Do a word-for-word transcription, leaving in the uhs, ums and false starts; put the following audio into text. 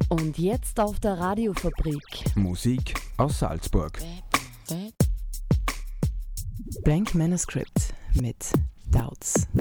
Und jetzt auf der Radiofabrik. Musik aus Salzburg. Blank Manuscript mit Doubts.